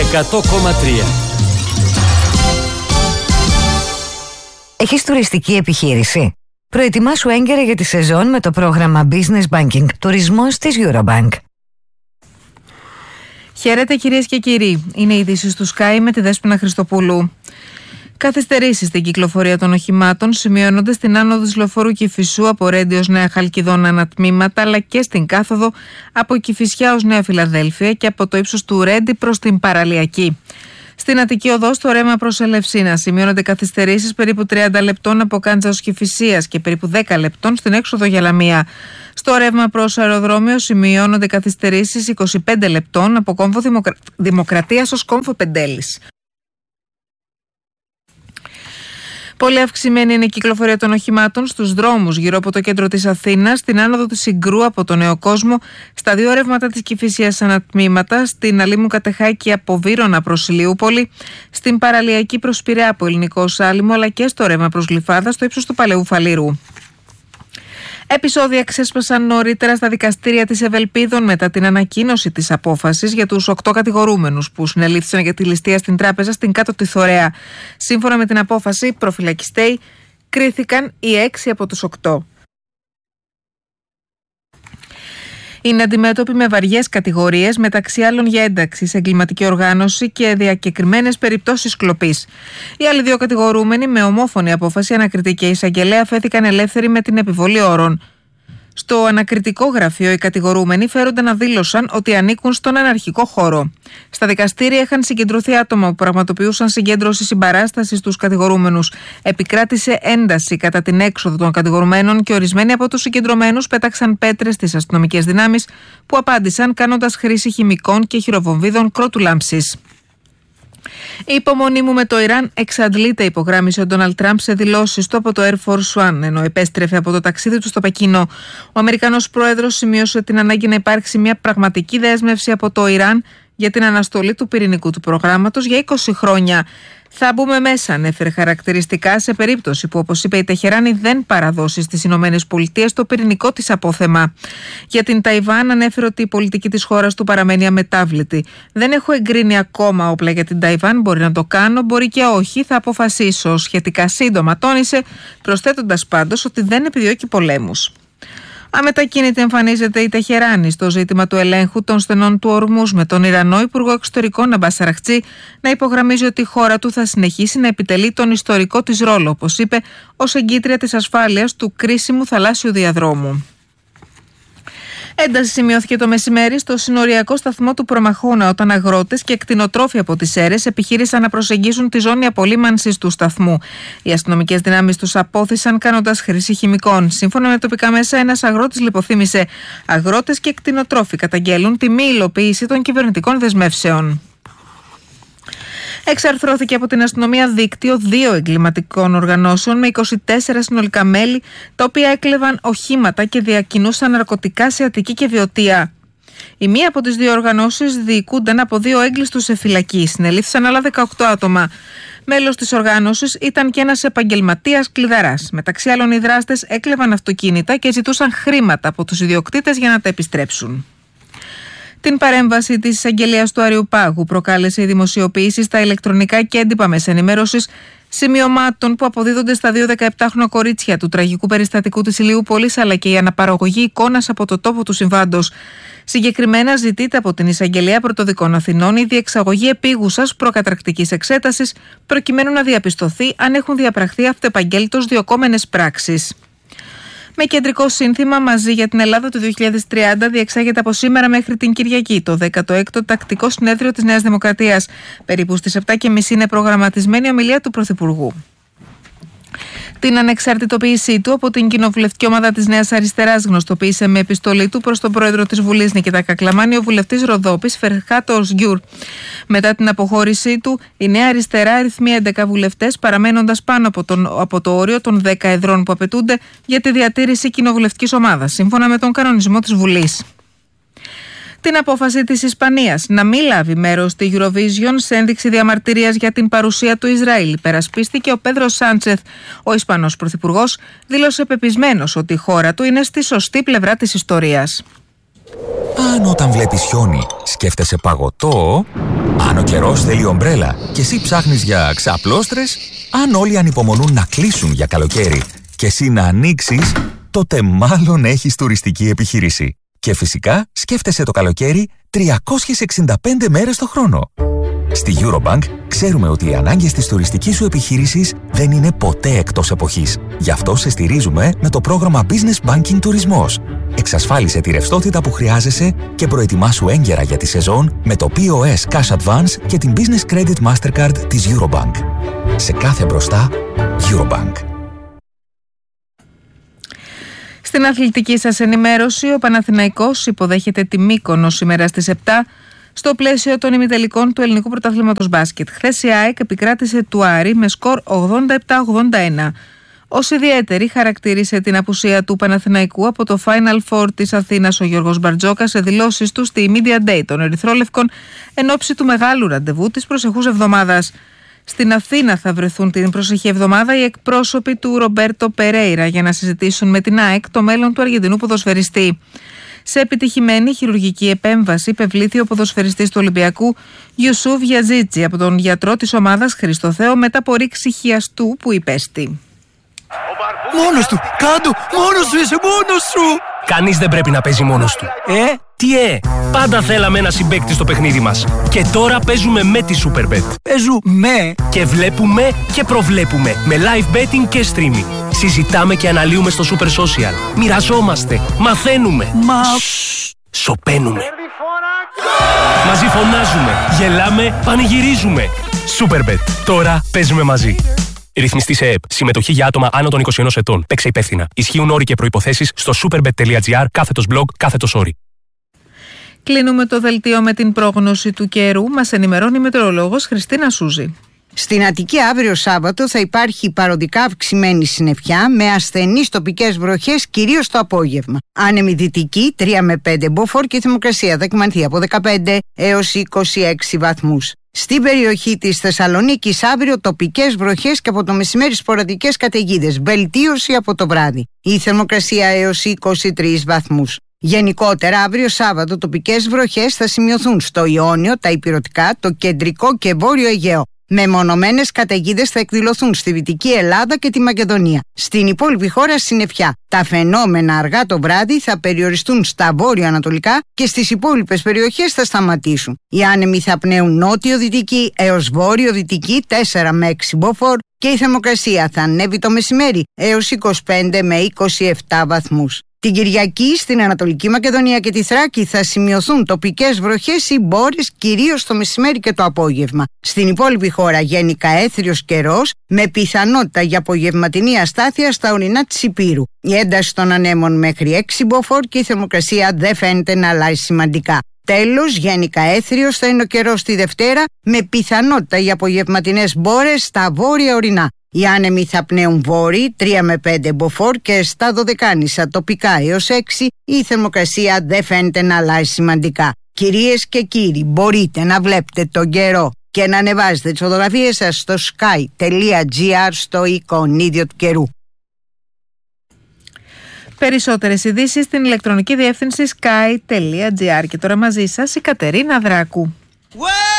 100,3. Έχεις τουριστική επιχείρηση? Προετοιμάσου έγκαιρα για τη σεζόν με το πρόγραμμα Business Banking Τουρισμός της Eurobank. Χαίρετε κυρίες και κύριοι. Είναι οι ειδήσεις του Sky με τη Δέσποινα Χριστοπούλου. Καθυστερήσεις στην κυκλοφορία των οχημάτων σημειώνονται στην άνοδο της λεωφόρου Κηφισού από Ρέντι ως Νέα Χαλκιδόνα ανατμήματα, αλλά και στην κάθοδο από Κηφισιά ως Νέα Φιλαδέλφια και από το ύψος του Ρέντι προς την Παραλιακή. Στην Αττική Οδό, στο ρεύμα προς Ελευσίνα, σημειώνονται καθυστερήσεις περίπου 30 λεπτών από Κάντζα ως Κηφισίας και περίπου 10 λεπτών στην έξοδο για Λαμία. Στο ρεύμα προς αεροδρόμιο σημειώνονται καθυστερήσεις 25 λεπτών από Κόμβο Δημοκρατίας ως Κόμβο Πεντέλης. Πολύ αυξημένη είναι η κυκλοφορία των οχημάτων στους δρόμους γύρω από το κέντρο της Αθήνας, στην άνοδο της Συγκρού από τον Νέο Κόσμο, στα δύο ρεύματα της Κηφισίας ανατμήματα, στην Αλήμου Κατεχάκη από Βύρωνα προς Ηλιούπολη, στην Παραλιακή προς Πειραιά από Ελληνικό Σάλιμο, αλλά και στο ρεύμα προς Γλυφάδα στο ύψος του Παλαιού Φαλήρου. Επεισόδια ξέσπασαν νωρίτερα στα δικαστήρια της Ευελπίδων μετά την ανακοίνωση της απόφασης για τους 8 κατηγορούμενους που συνελήφθησαν για τη ληστεία στην τράπεζα στην Κάτω τη Θωρέα. Σύμφωνα με την απόφαση, προφυλακιστέοι κρίθηκαν οι 6 από τους 8. Είναι αντιμέτωποι με βαριές κατηγορίες, μεταξύ άλλων για ένταξη σε εγκληματική οργάνωση και διακεκριμένες περιπτώσεις κλοπής. Οι άλλοι δύο κατηγορούμενοι, με ομόφωνη απόφαση ανακριτή και εισαγγελέα, φέθηκαν ελεύθεροι με την επιβολή όρων. Στο ανακριτικό γραφείο, οι κατηγορούμενοι φέρονται να δήλωσαν ότι ανήκουν στον αναρχικό χώρο. Στα δικαστήρια είχαν συγκεντρωθεί άτομα που πραγματοποιούσαν συγκέντρωση συμπαράστασης στους κατηγορούμενους. Επικράτησε ένταση κατά την έξοδο των κατηγορουμένων και ορισμένοι από τους συγκεντρωμένους πέταξαν πέτρες στις αστυνομικές δυνάμεις που απάντησαν κάνοντας χρήση χημικών και χειροβομβίδων κρότου λάμψης. Η υπομονή μου με το Ιράν εξαντλείται, υπογράμμισε ο Ντόναλντ Τραμπ σε δηλώσεις του από το Air Force One, ενώ επέστρεφε από το ταξίδι του στο Πεκίνο. Ο Αμερικανός πρόεδρος σημείωσε την ανάγκη να υπάρξει μια πραγματική δέσμευση από το Ιράν για την αναστολή του πυρηνικού του προγράμματος για 20 χρόνια. Θα μπούμε μέσα, ανέφερε χαρακτηριστικά, σε περίπτωση που, όπως είπε η Τεχεράνη, δεν παραδώσει στις ΗΠΑ το πυρηνικό της απόθεμα. Για την Ταϊβάν ανέφερε ότι η πολιτική της χώρας του παραμένει αμετάβλητη. Δεν έχω εγκρίνει ακόμα όπλα για την Ταϊβάν, μπορεί να το κάνω, μπορεί και όχι, θα αποφασίσω σχετικά σύντομα, τόνισε, προσθέτοντας πάντως ότι δεν επιδιώκει πολέμους. Αμετακίνητη εμφανίζεται η Τεχεράνη στο ζήτημα του ελέγχου των στενών του Ορμούζ, με τον Ιρανό Υπουργό Εξωτερικών Αμπάς Αραχτζή να υπογραμμίζει ότι η χώρα του θα συνεχίσει να επιτελεί τον ιστορικό της ρόλο, όπως είπε, ως εγκύτρια της ασφάλειας του κρίσιμου θαλάσσιου διαδρόμου. Ένταση σημειώθηκε το μεσημέρι στο συνοριακό σταθμό του Προμαχώνα, όταν αγρότες και κτηνοτρόφοι από τις Σέρρες επιχείρησαν να προσεγγίσουν τη ζώνη απολύμανσης του σταθμού. Οι αστυνομικές δυνάμεις τους απόθυσαν κάνοντας χρήση χημικών. Σύμφωνα με τοπικά μέσα, ένας αγρότης λιποθύμησε. Αγρότες και κτηνοτρόφοι καταγγέλουν τη μη υλοποίηση των κυβερνητικών δεσμεύσεων. Εξαρθρώθηκε από την αστυνομία δίκτυο 2 εγκληματικών οργανώσεων με 24 συνολικά μέλη, τα οποία έκλεβαν οχήματα και διακινούσαν ναρκωτικά σε Αττική και Βιωτία. Η μία από τις δύο οργανώσεις διοικούνταν από 2 έγκλειστους σε φυλακή. Συνελήφθησαν άλλα 18 άτομα. Μέλος της οργάνωσης ήταν και ένας επαγγελματίας κλειδαράς. Μεταξύ άλλων, οι δράστες έκλεβαν αυτοκίνητα και ζητούσαν χρήματα από τους ιδιοκτήτες για να τα επιστρέψουν. Την παρέμβαση της εισαγγελέας του Αριουπάγου προκάλεσε η δημοσιοποίηση στα ηλεκτρονικά και έντυπα μέσα ενημέρωσης σημειωμάτων που αποδίδονται στα 2 17χρονα κορίτσια του τραγικού περιστατικού της Ηλιούπολης, αλλά και η αναπαραγωγή εικόνας από το τόπο του συμβάντος. Συγκεκριμένα, ζητείται από την Εισαγγελέα Πρωτοδικών Αθηνών η διεξαγωγή επίγουσας προκαταρκτικής εξέτασης, προκειμένου να διαπιστωθεί αν έχουν διαπραχθεί αυτοεπαγγέλτως διωκόμενες πράξεις. Με κεντρικό σύνθημα «Μαζί για την Ελλάδα» του 2030 διεξάγεται από σήμερα μέχρι την Κυριακή το 16ο Τακτικό Συνέδριο της Νέας Δημοκρατίας. Περίπου στις 7.30 είναι προγραμματισμένη η ομιλία του Πρωθυπουργού. Την ανεξαρτητοποίησή του από την κοινοβουλευτική ομάδα της Νέας Αριστεράς γνωστοποίησε με επιστολή του προς τον πρόεδρο της Βουλής Νικήτα Κακλαμάνη ο βουλευτής Ροδόπης Φερχάτο Οσγιούρ. Μετά την αποχώρησή του, η Νέα Αριστερά αριθμεί 11 βουλευτές, παραμένοντας πάνω από το όριο των 10 εδρών που απαιτούνται για τη διατήρηση κοινοβουλευτικής ομάδας, σύμφωνα με τον κανονισμό της Βουλής. Την απόφαση της Ισπανίας να μην λάβει μέρος στη Eurovision σε ένδειξη διαμαρτυρίας για την παρουσία του Ισραήλ υπερασπίστηκε ο Πέδρο Σάντσεθ. Ο Ισπανός Πρωθυπουργός δήλωσε πεπισμένος ότι η χώρα του είναι στη σωστή πλευρά της ιστορίας. Αν όταν βλέπεις χιόνι σκέφτεσαι παγωτό, αν ο καιρός θέλει ομπρέλα και εσύ ψάχνεις για ξαπλώστρες, αν όλοι ανυπομονούν να κλείσουν για καλοκαίρι και εσύ να ανοίξεις, τότε μάλλον έχεις τουριστική επιχείρηση. Και φυσικά σκέφτεσαι το καλοκαίρι 365 μέρες το χρόνο. Στη Eurobank ξέρουμε ότι οι ανάγκες της τουριστικής σου επιχείρησης δεν είναι ποτέ εκτός εποχής. Γι' αυτό σε στηρίζουμε με το πρόγραμμα Business Banking Τουρισμός. Εξασφάλισε τη ρευστότητα που χρειάζεσαι και προετοιμάσου έγκαιρα για τη σεζόν με το POS Cash Advance και την Business Credit Mastercard της Eurobank. Σε κάθε μπροστά, Eurobank. Στην αθλητική σας ενημέρωση, ο Παναθηναϊκός υποδέχεται τη Μύκονο σήμερα στις 7 στο πλαίσιο των ημιτελικών του Ελληνικού Πρωταθλήματος Μπάσκετ. Χθες η ΑΕΚ επικράτησε του Άρη με σκορ 87-81. Ως ιδιαίτερη χαρακτήρισε την απουσία του Παναθηναϊκού από το Final Four της Αθήνας ο Γιώργος Μπαρτζόκας σε δηλώσεις του στη Media Day των Ερυθρόλευκων εν ώψη του μεγάλου ραντεβού της προσεχούς εβδομάδας. Στην Αθήνα θα βρεθούν την προσεχή εβδομάδα οι εκπρόσωποι του Ρομπέρτο Περέιρα για να συζητήσουν με την ΑΕΚ το μέλλον του Αργεντινού ποδοσφαιριστή. Σε επιτυχημένη χειρουργική επέμβαση υπευλήθη ο ποδοσφαιριστής του Ολυμπιακού Ιουσούφ Γιαζίτζη από τον γιατρό της ομάδας Χριστό Θεό μετά από ρήξη χιαστού που υπέστη. Μόνος του! Κάντο! Μόνος σου είσαι! Μόνος σου! Κανείς δεν πρέπει να παίζει μόνος του. Τι πάντα θέλαμε ένα συμπαίκτη στο παιχνίδι μας. Και τώρα παίζουμε με τη Superbet. Παίζουμε! Και βλέπουμε και προβλέπουμε με live betting και streaming. Συζητάμε και αναλύουμε στο Super Social. Μοιραζόμαστε, μαθαίνουμε. Σωπαίνουμε. Μαζί φωνάζουμε, γελάμε, πανηγυρίζουμε. Superbet. Τώρα παίζουμε μαζί. Ρυθμιστή σε ΕΕΠ. Συμμετοχή για άτομα άνω των 21 ετών. Παίξε υπεύθυνα. Ισχύουν όροι και προϋποθέσεις στο superbet.gr/blog/όροι. Κλείνουμε το δελτίο με την πρόγνωση του καιρού. Μας ενημερώνει η μετεωρολόγος Χριστίνα Σούζη. Στην Αττική αύριο Σάββατο θα υπάρχει παροδικά αυξημένη συννεφιά με ασθενείς τοπικές βροχές κυρίως το απόγευμα. Άνεμη δυτική 3 με 5 μποφόρ και η θερμοκρασία θα εκμανθεί από 15 έως 26 βαθμούς. Στην περιοχή της Θεσσαλονίκης αύριο τοπικές βροχές και από το μεσημέρι σποραδικές καταιγίδες. Βελτίωση από το βράδυ. Η θερμοκρασία έως 23 βαθμούς. Γενικότερα, αύριο Σάββατο τοπικές βροχές θα σημειωθούν στο Ιόνιο, τα Ηπειρωτικά, το Κεντρικό και Βόρειο Αιγαίο. Μεμονωμένες καταιγίδες θα εκδηλωθούν στη Δυτική Ελλάδα και τη Μακεδονία. Στην υπόλοιπη χώρα συννεφιά. Τα φαινόμενα αργά το βράδυ θα περιοριστούν στα βόρειο-ανατολικά και στις υπόλοιπες περιοχές θα σταματήσουν. Οι άνεμοι θα πνέουν νότιο-δυτική έως βόρειο-δυτική 4 με 6 μποφόρ και η θερμοκρασία θα ανέβει το μεσημέρι έως 25 με 27 βαθμούς. Την Κυριακή στην Ανατολική Μακεδονία και τη Θράκη θα σημειωθούν τοπικές βροχές ή μπόρες κυρίως το μεσημέρι και το απόγευμα. Στην υπόλοιπη χώρα γενικά έθριος καιρός με πιθανότητα για απογευματινή αστάθεια στα ορεινά της Ηπείρου. Η ένταση των ανέμων μέχρι 6 μποφόρ και η θερμοκρασία δεν φαίνεται να αλλάζει σημαντικά. Τέλος, γενικά έθριος θα είναι ο καιρός τη Δευτέρα με πιθανότητα για απογευματινές μπόρες στα βόρεια ορεινά. Οι άνεμοι θα πνέουν βόρειοι 3 με 5 μποφόρ και στα Δωδεκάνησα τοπικά έως 6 η θερμοκρασία δεν φαίνεται να αλλάζει σημαντικά. Κυρίες και κύριοι, μπορείτε να βλέπετε τον καιρό και να ανεβάζετε τις φωτογραφίες σας στο sky.gr στο εικονίδιο του καιρού. Περισσότερες ειδήσεις στην ηλεκτρονική διεύθυνση sky.gr. Και τώρα μαζί σας η Κατερίνα Δράκου.